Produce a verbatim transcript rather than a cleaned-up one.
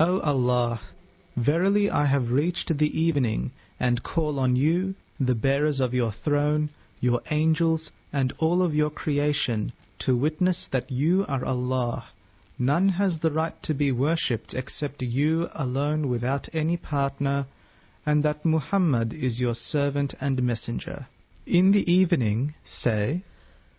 O Allah, verily I have reached the evening, and call on you, the bearers of your throne, your angels, and all of your creation, to witness that you are Allah. None has the right to be worshipped except you alone without any partner, and that Muhammad is your servant and messenger. In the evening, say,